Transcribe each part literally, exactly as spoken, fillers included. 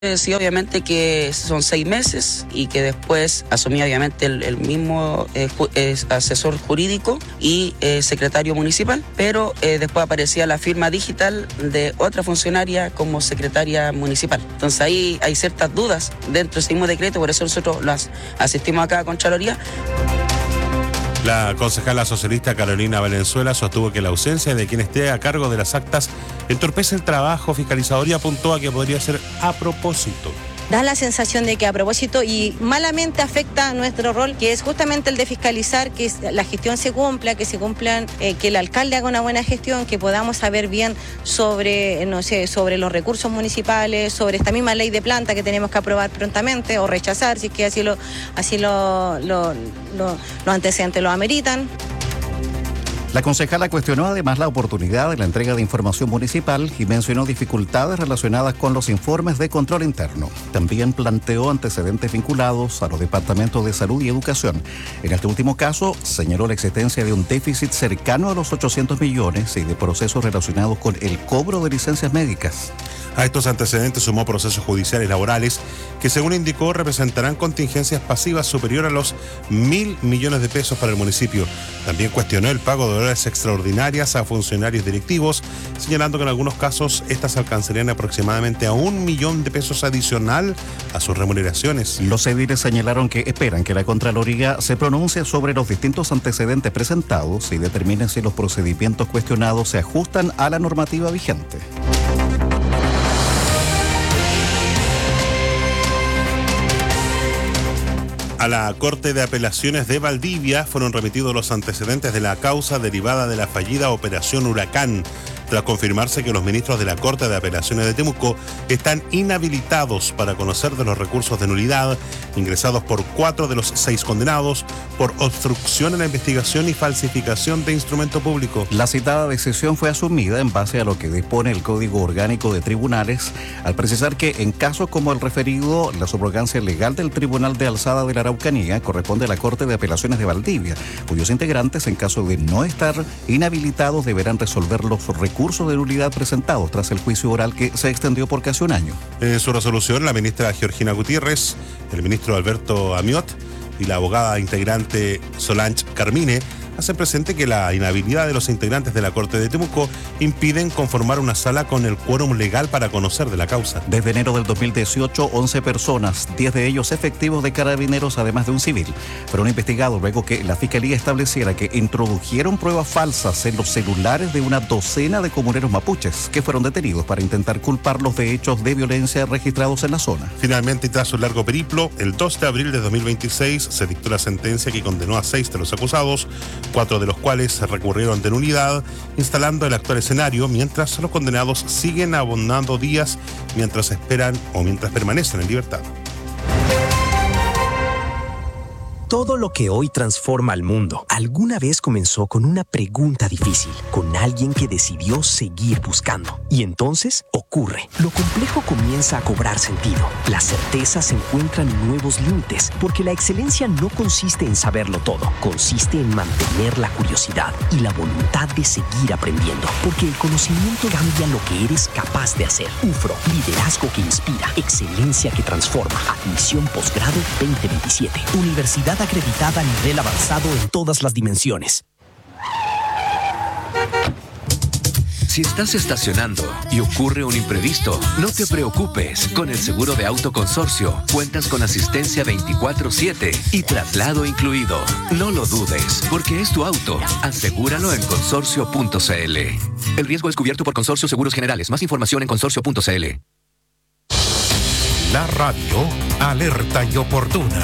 Sí, obviamente que son seis meses y que después asumía obviamente el, el mismo eh, ju eh, asesor jurídico y eh, secretario municipal, pero eh, después aparecía la firma digital de otra funcionaria como secretaria municipal. Entonces ahí hay ciertas dudas dentro de ese mismo decreto, por eso nosotros las asistimos acá a Contraloría. La concejala socialista Carolina Valenzuela sostuvo que la ausencia de quien esté a cargo de las actas entorpece el trabajo fiscalizador y apuntó a que podría ser a propósito. Da la sensación de que a propósito y malamente afecta nuestro rol, que es justamente el de fiscalizar que la gestión se cumpla, que se cumplan, eh, que el alcalde haga una buena gestión, que podamos saber bien sobre, no sé, sobre los recursos municipales, sobre esta misma ley de planta que tenemos que aprobar prontamente o rechazar, si es que así lo, así lo, lo, lo, los antecedentes lo ameritan. La concejala cuestionó además la oportunidad de la entrega de información municipal y mencionó dificultades relacionadas con los informes de control interno. También planteó antecedentes vinculados a los departamentos de salud y educación. En este último caso, señaló la existencia de un déficit cercano a los ochocientos millones y de procesos relacionados con el cobro de licencias médicas. A estos antecedentes sumó procesos judiciales laborales que, según indicó, representarán contingencias pasivas superior a los mil millones de pesos para el municipio. También cuestionó el pago de horas extraordinarias a funcionarios directivos, señalando que en algunos casos estas alcanzarían aproximadamente a un millón de pesos adicional a sus remuneraciones. Los ediles señalaron que esperan que la Contraloría se pronuncie sobre los distintos antecedentes presentados y determine si los procedimientos cuestionados se ajustan a la normativa vigente. A la Corte de Apelaciones de Valdivia fueron remitidos los antecedentes de la causa derivada de la fallida Operación Huracán, tras confirmarse que los ministros de la Corte de Apelaciones de Temuco están inhabilitados para conocer de los recursos de nulidad ingresados por cuatro de los seis condenados por obstrucción a la investigación y falsificación de instrumento público. La citada decisión fue asumida en base a lo que dispone el Código Orgánico de Tribunales, al precisar que en casos como el referido, la subrogancia legal del Tribunal de Alzada de la Araucanía corresponde a la Corte de Apelaciones de Valdivia, cuyos integrantes, en caso de no estar inhabilitados, deberán resolver los recursos de nulidad presentados tras el juicio oral que se extendió por casi un año. En su resolución, la ministra Georgina Gutiérrez, el ministro Alberto Amiot y la abogada integrante Solange Carmine hacen presente que la inhabilidad de los integrantes de la Corte de Temuco impiden conformar una sala con el quórum legal para conocer de la causa. Desde enero del dos mil dieciocho, once personas, diez de ellos efectivos de carabineros, además de un civil, fueron investigados luego que la Fiscalía estableciera que introdujeron pruebas falsas en los celulares de una docena de comuneros mapuches que fueron detenidos para intentar culparlos de hechos de violencia registrados en la zona. Finalmente, tras un largo periplo, el dos de abril de dos mil veintiséis se dictó la sentencia que condenó a seis de los acusados, cuatro de los cuales recurrieron de nulidad, instalando el actual escenario, mientras los condenados siguen abondando días mientras esperan o mientras permanecen en libertad. Todo lo que hoy transforma al mundo alguna vez comenzó con una pregunta difícil, con alguien que decidió seguir buscando. Y entonces ocurre. Lo complejo comienza a cobrar sentido. Las certezas encuentran nuevos límites, porque la excelencia no consiste en saberlo todo, consiste en mantener la curiosidad y la voluntad de seguir aprendiendo, porque el conocimiento cambia lo que eres capaz de hacer. U F R O, liderazgo que inspira, excelencia que transforma. Admisión posgrado veinte veintisiete. Universidad acreditada a nivel avanzado en todas las dimensiones. Si estás estacionando y ocurre un imprevisto, no te preocupes. Con el seguro de auto Consorcio, cuentas con asistencia veinticuatro siete y traslado incluido. No lo dudes, porque es tu auto. Asegúralo en consorcio punto c l. El riesgo es cubierto por Consorcio Seguros Generales. Más información en consorcio punto c l. La radio alerta y oportuna.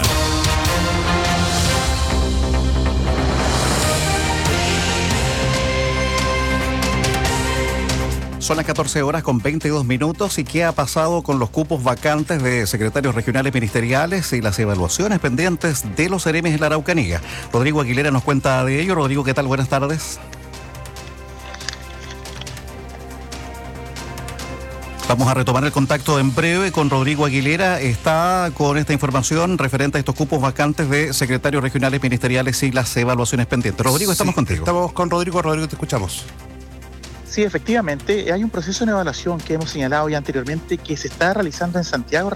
Son las catorce horas con veintidós minutos. ¿Y qué ha pasado con los cupos vacantes de secretarios regionales ministeriales y las evaluaciones pendientes de los seremis en la Araucanía? Rodrigo Aguilera nos cuenta de ello. Rodrigo, ¿qué tal? Buenas tardes. Vamos a retomar el contacto en breve con Rodrigo Aguilera. Está con esta información referente a estos cupos vacantes de secretarios regionales ministeriales y las evaluaciones pendientes. Rodrigo, estamos sí, contigo. Estamos con Rodrigo. Rodrigo, te escuchamos. Sí, efectivamente, hay un proceso de evaluación que hemos señalado ya anteriormente que se está realizando en Santiago